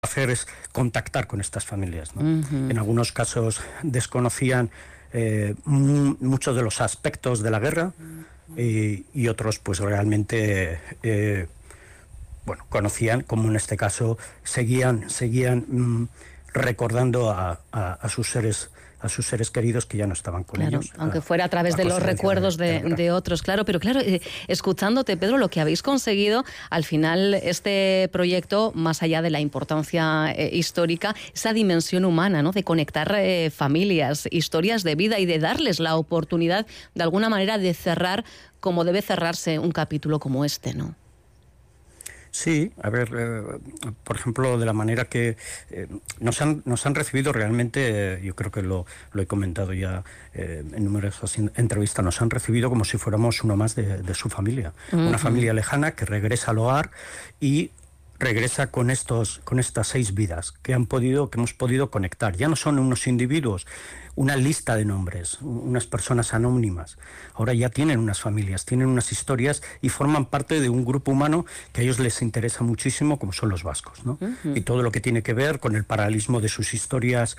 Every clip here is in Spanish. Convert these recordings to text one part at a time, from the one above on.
hacer es contactar con estas familias, ¿no? En algunos casos desconocían muchos de los aspectos de la guerra y otros pues realmente conocían, como en este caso seguían recordando a sus seres queridos que ya no estaban con ellos. Aunque fuera a través de los recuerdos de otros, claro. Pero claro, escuchándote, Pedro, lo que habéis conseguido, al final, este proyecto, más allá de la importancia histórica, esa dimensión humana, ¿no? De conectar familias, historias de vida y de darles la oportunidad, de alguna manera, de cerrar como debe cerrarse un capítulo como este, ¿no? Sí, a ver, por ejemplo, de la manera que nos han recibido realmente, yo creo que lo he comentado ya en numerosas entrevistas, nos han recibido como si fuéramos uno más de su familia. Una familia lejana que regresa al hogar y regresa con estas 6 vidas que hemos podido conectar. Ya no son unos individuos, una lista de nombres, unas personas anónimas. Ahora ya tienen unas familias, tienen unas historias y forman parte de un grupo humano que a ellos les interesa muchísimo, como son los vascos, ¿no? Y todo lo que tiene que ver con el paralelismo de sus historias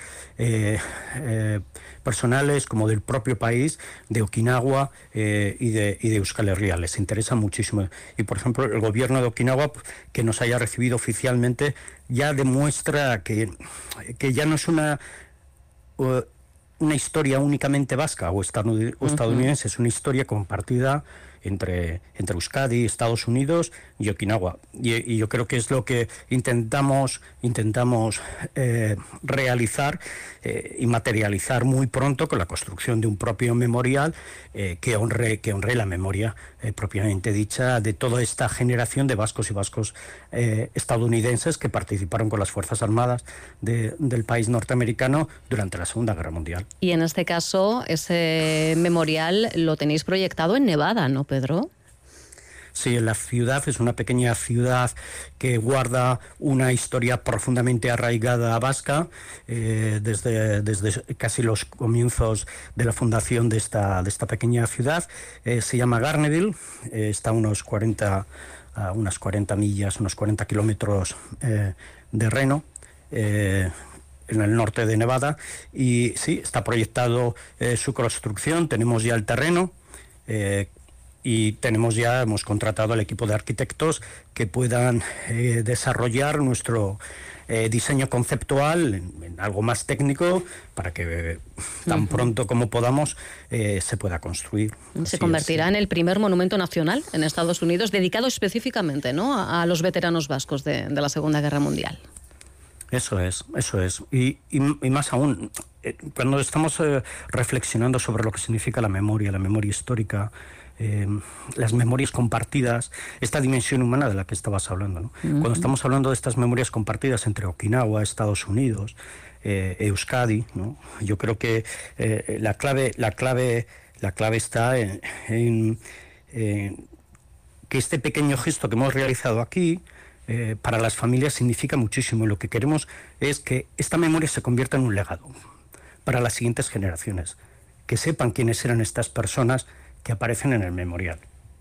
personales, como del propio país, de Okinawa y de Euskal Herria. Les interesa muchísimo. Y, por ejemplo, el gobierno de Okinawa, que nos haya recibido oficialmente, ya demuestra que ya no es una historia únicamente vasca o estadounidense, es una historia compartida entre Euskadi, Estados Unidos y Okinawa. Y yo creo que es lo que intentamos realizar y materializar muy pronto con la construcción de un propio memorial que honre la memoria propiamente dicha de toda esta generación de vascos y vascos estadounidenses que participaron con las Fuerzas Armadas del país norteamericano durante la Segunda Guerra Mundial. Y en este caso, ese memorial lo tenéis proyectado en Nevada, ¿no, Pedro? Sí, la ciudad es una pequeña ciudad que guarda una historia profundamente arraigada a vasca desde casi los comienzos de la fundación de esta pequeña ciudad. Se llama Garneville, está a unas 40 millas, unos 40 kilómetros de Reno, en el norte de Nevada, y sí, está proyectado su construcción. Tenemos ya el terreno y hemos contratado al equipo de arquitectos que puedan desarrollar nuestro diseño conceptual en algo más técnico para que tan pronto como podamos se pueda construir. Se convertirá en el primer monumento nacional en Estados Unidos dedicado específicamente, ¿no?, a los veteranos vascos de la Segunda Guerra Mundial. Eso es. Y más aún, cuando estamos reflexionando sobre lo que significa la memoria histórica, las memorias compartidas, esta dimensión humana de la que estabas hablando, ¿no? Cuando estamos hablando de estas memorias compartidas entre Okinawa, Estados Unidos, Euskadi, ¿no? Yo creo que la clave está en que este pequeño gesto que hemos realizado aquí para las familias significa muchísimo. Lo que queremos es que esta memoria se convierta en un legado para las siguientes generaciones, que sepan quiénes eran estas personas que aparecen en el memorial.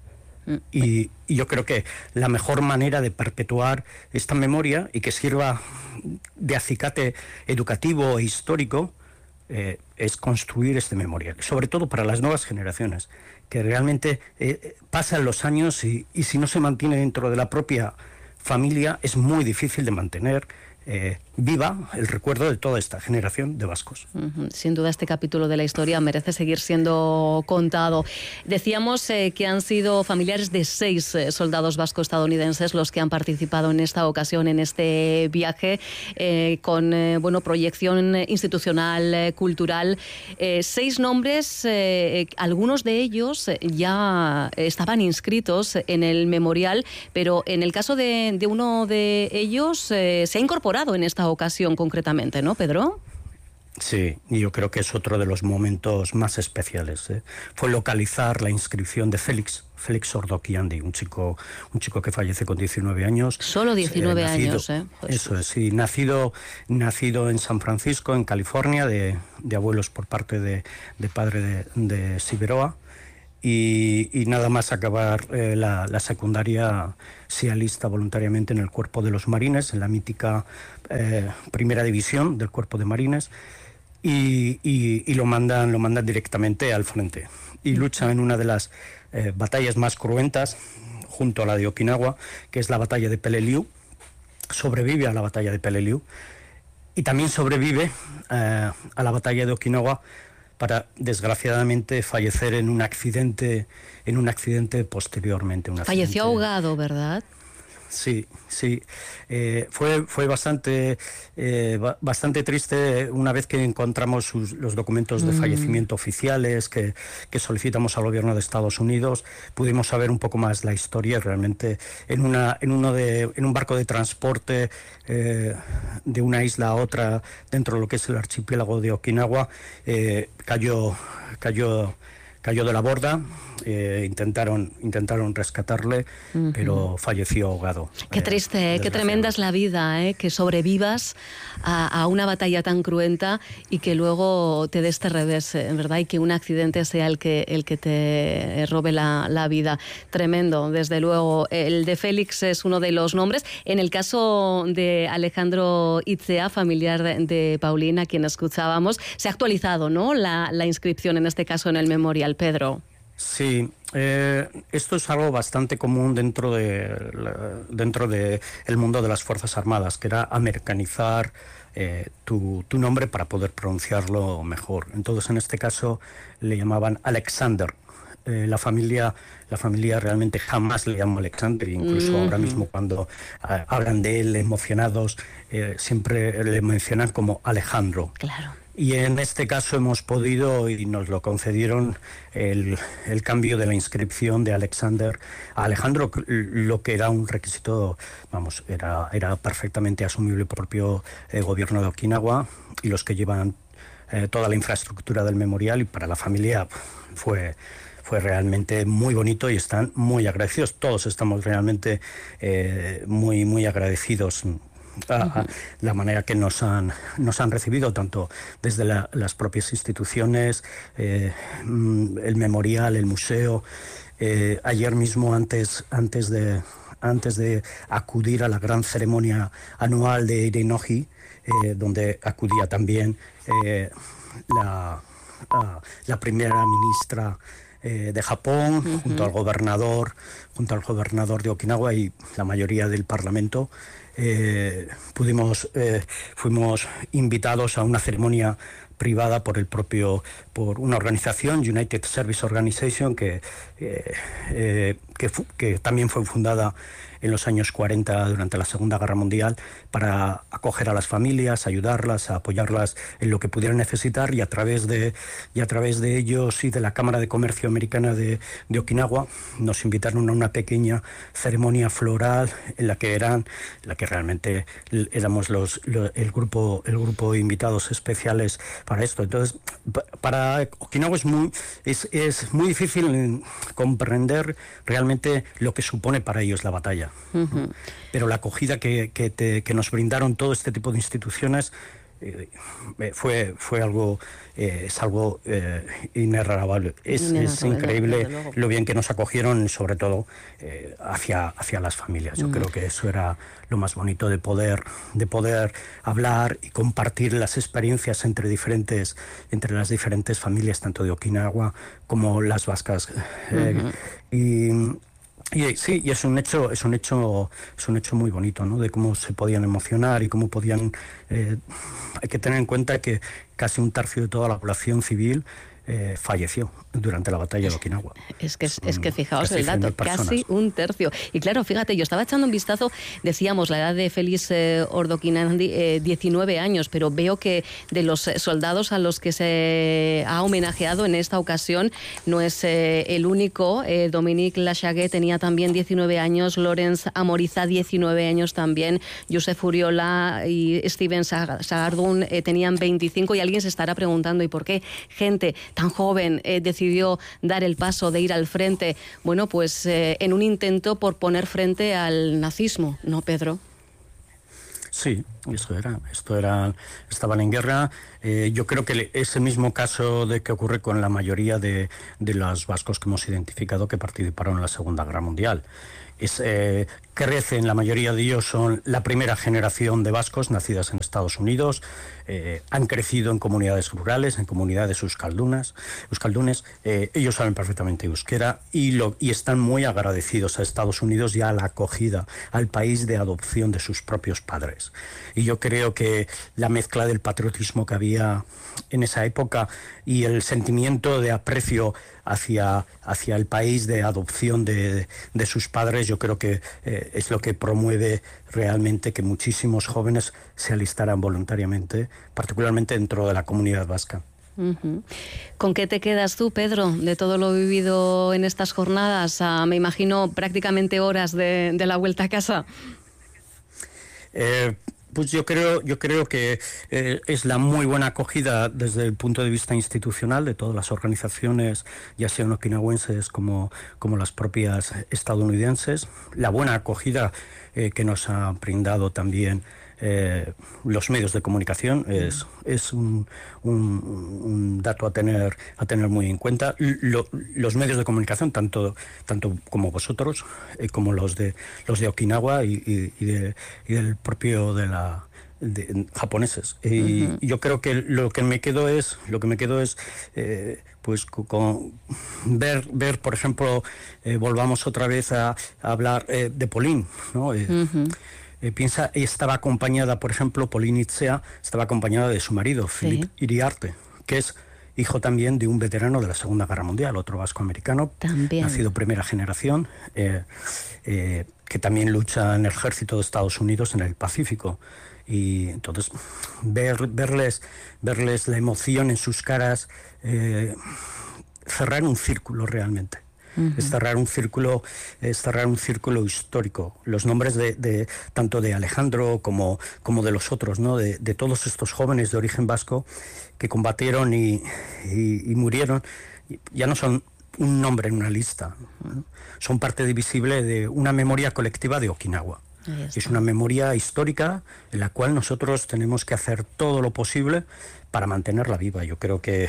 Y yo creo que la mejor manera de perpetuar esta memoria y que sirva de acicate educativo e histórico es construir este memorial, sobre todo para las nuevas generaciones, que realmente pasan los años y si no se mantiene dentro de la propia familia es muy difícil de mantener viva el recuerdo de toda esta generación de vascos. Sin duda este capítulo de la historia merece seguir siendo contado. Decíamos que han sido familiares de 6 soldados vasco-estadounidenses los que han participado en esta ocasión, en este viaje, con proyección institucional, cultural. 6 nombres, algunos de ellos ya estaban inscritos en el memorial, pero en el caso de uno de ellos se ha incorporado en esta ocasión concretamente, ¿no, Pedro? Sí, y yo creo que es otro de los momentos más especiales. Fue localizar la inscripción de Félix Ordoquiandi, un chico que fallece con 19 años. Solo 19 años, Pues eso es, sí, nacido en San Francisco, en California, de abuelos por parte de padre de Siberoa. y nada más acabar la secundaria se alista voluntariamente en el Cuerpo de los Marines, en la mítica primera división del Cuerpo de Marines, y lo mandan directamente al frente. Y lucha en una de las batallas más cruentas, junto a la de Okinawa, que es la batalla de Peleliu. Sobrevive a la batalla de Peleliu y también sobrevive a la batalla de Okinawa para, desgraciadamente, fallecer en un accidente posteriormente. Falleció ahogado, ¿verdad? Sí. Fue bastante triste una vez que encontramos los documentos de fallecimiento oficiales que solicitamos al gobierno de Estados Unidos. Pudimos saber un poco más la historia. Realmente en un barco de transporte de una isla a otra dentro de lo que es el archipiélago de Okinawa, cayó de la borda. Intentaron rescatarle, pero falleció ahogado. Qué triste, qué tremenda es la vida, que sobrevivas a una batalla tan cruenta y que luego te dé este revés, ¿verdad? Y que un accidente sea el que te robe la vida. Tremendo, desde luego. El de Félix es uno de los nombres. En el caso de Alejandro Itzea, familiar de Paulina, a quien escuchábamos, se ha actualizado, ¿no?, la inscripción, en este caso en el memorial, Pedro. Sí, esto es algo bastante común dentro de el mundo de las Fuerzas Armadas, que era americanizar tu nombre para poder pronunciarlo mejor. Entonces, en este caso, le llamaban Alexander. La familia realmente jamás le llama Alexander, incluso ahora mismo cuando hablan de él emocionados, siempre le mencionan como Alejandro. Claro. Y en este caso hemos podido, y nos lo concedieron, el cambio de la inscripción de Alexander a Alejandro, lo que era un requisito, era perfectamente asumible por el propio gobierno de Okinawa y los que llevan toda la infraestructura del memorial, y para la familia fue realmente muy bonito y están muy agradecidos. Todos estamos realmente muy agradecidos a la manera que nos han recibido, tanto desde las propias instituciones, el memorial, el museo. Ayer mismo, antes de acudir a la gran ceremonia anual de Irenoji, donde acudía también la primera ministra de Japón, junto al gobernador de Okinawa y la mayoría del parlamento, fuimos invitados a una ceremonia privada por una organización, United Service Organization, que también fue fundada en los años 40 durante la Segunda Guerra Mundial, para acoger a las familias, ayudarlas, apoyarlas en lo que pudieran necesitar, y a través de ellos y de la Cámara de Comercio Americana de Okinawa nos invitaron a una pequeña ceremonia floral en la que realmente éramos el grupo de invitados especiales para esto. Entonces, para Okinawa es muy difícil comprender realmente lo que supone para ellos la batalla. Pero la acogida que nos brindaron todo este tipo de instituciones fue algo inenarrable. Es increíble lo bien que nos acogieron, sobre todo hacia las familias. Yo creo que eso era lo más bonito, de poder hablar y compartir las experiencias entre las diferentes familias, tanto de Okinawa como las vascas. Y sí, y es un hecho muy bonito, ¿no?, de cómo se podían emocionar y cómo podían. Hay que tener en cuenta que casi un tercio de toda la población civil falleció durante la batalla de Okinawa. Es que fijaos el dato, casi un tercio. Y claro, fíjate, yo estaba echando un vistazo, decíamos, la edad de Félix Ordokinandi, 19 años, pero veo que de los soldados a los que se ha homenajeado en esta ocasión no es el único. Dominique Lachague tenía también 19 años, Lorenz Amoriza 19 años también, Josep Furiola y Steven Sagardún tenían 25, y alguien se estará preguntando, ¿y por qué gente tan joven decidió dar el paso de ir al frente? Bueno, pues en un intento por poner frente al nazismo, ¿no, Pedro? Sí, estaban en guerra. Yo creo que ese mismo caso de que ocurre con la mayoría de los vascos que hemos identificado que participaron en la Segunda Guerra Mundial. Crecen, la mayoría de ellos son la primera generación de vascos nacidas en Estados Unidos, han crecido en comunidades rurales, en comunidades euskaldunes, ellos saben perfectamente euskera y están muy agradecidos a Estados Unidos y a la acogida al país de adopción de sus propios padres. Y yo creo que la mezcla del patriotismo que había en esa época y el sentimiento de aprecio hacia el país de adopción de sus padres, yo creo que es lo que promueve realmente que muchísimos jóvenes se alistaran voluntariamente, particularmente dentro de la comunidad vasca. Uh-huh. ¿Con qué te quedas tú, Pedro, de todo lo vivido en estas jornadas? Me imagino prácticamente horas de la vuelta a casa. Pues yo creo que es la muy buena acogida desde el punto de vista institucional de todas las organizaciones, ya sean okinawenses como las propias estadounidenses, la buena acogida que nos ha brindado también los medios de comunicación es un dato a tener muy en cuenta. Los medios de comunicación, tanto como vosotros, como los de Okinawa y del propio de japoneses. Y yo creo que lo que me quedo es pues con ver, por ejemplo, volvamos otra vez a hablar de Polín, ¿no? Piensa, estaba acompañada, por ejemplo, Polín Itzea estaba acompañada de su marido, Filip Iriarte, que es hijo también de un veterano de la Segunda Guerra Mundial, otro vasco-americano, nacido primera generación, que también lucha en el ejército de Estados Unidos en el Pacífico. Y entonces verles la emoción en sus caras, cerrar un círculo realmente. Es cerrar un círculo histórico. Los nombres de tanto de Alejandro como de los otros, ¿no? De todos estos jóvenes de origen vasco que combatieron y murieron, ya no son un nombre en una lista, ¿no? Son parte divisible de una memoria colectiva de Okinawa. Es una memoria histórica en la cual nosotros tenemos que hacer todo lo posible para mantenerla viva. Yo creo que,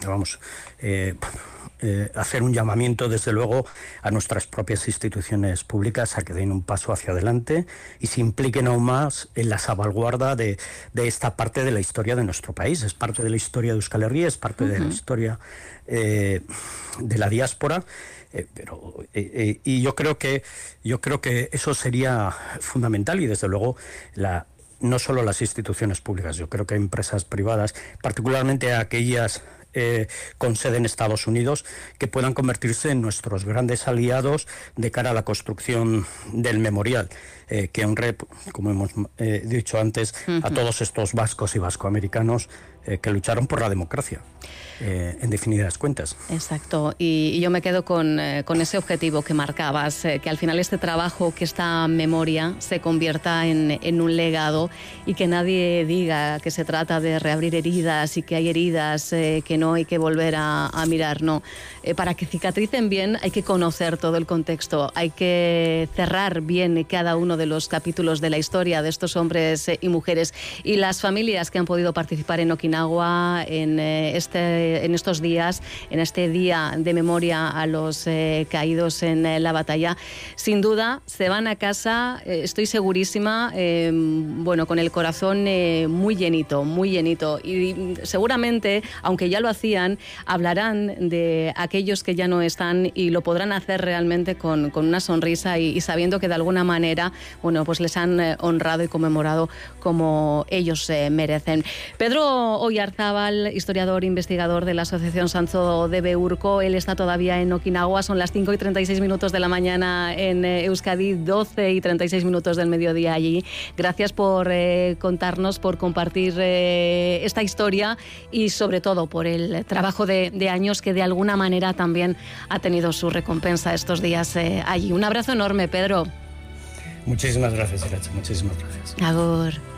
hacer un llamamiento, desde luego, a nuestras propias instituciones públicas a que den un paso hacia adelante y se impliquen aún más en la salvaguarda de esta parte de la historia de nuestro país. Es parte de la historia de Euskal Herria, es parte de la historia de la diáspora. Y yo creo que eso sería fundamental y, desde luego, no solo las instituciones públicas. Yo creo que empresas privadas, particularmente aquellas con sede en Estados Unidos, que puedan convertirse en nuestros grandes aliados de cara a la construcción del memorial, que honre, como hemos dicho antes, a todos estos vascos y vascoamericanos que lucharon por la democracia, en definidas cuentas. Exacto, y yo me quedo con ese objetivo que marcabas, que al final este trabajo, que esta memoria se convierta en un legado y que nadie diga que se trata de reabrir heridas y que hay heridas que no hay que volver a mirar, no. Para que cicatricen bien hay que conocer todo el contexto, hay que cerrar bien cada uno de los capítulos de la historia de estos hombres y mujeres, y las familias que han podido participar en Okinawa en estos días, en este día de memoria a los caídos en la batalla, sin duda se van a casa, estoy segurísima, con el corazón muy llenito, y seguramente, aunque ya lo hacían, hablarán de aquellos que ya no están y lo podrán hacer realmente con una sonrisa y sabiendo que de alguna manera, pues les han honrado y conmemorado como ellos merecen. Pedro Oyarzábal, historiador, investigador de la Asociación Santzo de Beurko, él está todavía en Okinawa, son las 5:36 de la mañana en Euskadi, 12:36 del mediodía allí. Gracias por contarnos, por compartir esta historia y sobre todo por el trabajo de años que de alguna manera también ha tenido su recompensa estos días allí. Un abrazo enorme, Pedro. Muchísimas gracias, Irache, muchísimas gracias. Agur.